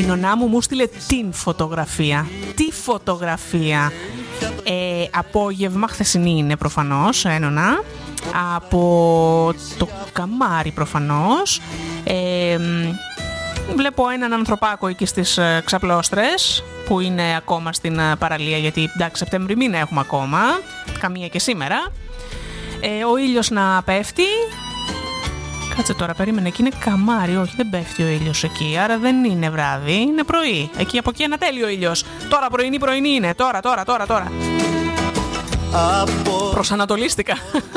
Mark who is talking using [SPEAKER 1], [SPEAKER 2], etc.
[SPEAKER 1] νονά μου στείλε την φωτογραφία. Τι φωτογραφία? Απόγευμα, χθεσινή είναι προφανώς, νονά. Από το καμάρι προφανώς. Βλέπω έναν ανθρωπάκο εκεί στις Ξαπλώστρες που είναι ακόμα στην παραλία, γιατί εντάξει Σεπτέμβρη μήνα έχουμε ακόμα, καμία και σήμερα. Ο ήλιος να πέφτει. Κάτσε τώρα, περίμενε, εκεί είναι καμάρι. Όχι, δεν πέφτει ο ήλιος εκεί, άρα δεν είναι βράδυ, είναι πρωί. Εκεί από εκεί ανατέλει ο ήλιος. Τώρα πρωινή είναι, τώρα. Προσανατολίστηκα.